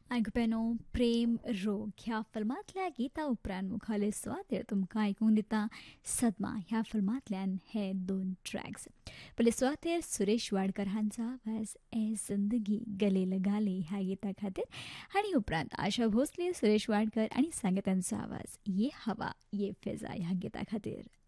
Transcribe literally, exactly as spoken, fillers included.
आयकुप्यानो प्रेम रोग ह्या फिल्मांतल्या गितां उपरांत मुखावेले सुवातेर तुमकां आयकूंक दिता सदमा ह्या फिल्मांतल्यान हे दोन ट्रॅक्स. पयले सुवातेर सुरेश वाडकर हांचो आवाज ए जिंदगी गले लगाले ह्या गिता खातीर आनी उपरांत आशा भोसले, सुरेश वाडकर आनी सांगीत यांचो आवाज ये हवा ये फिजा ह्या गिता खातीर.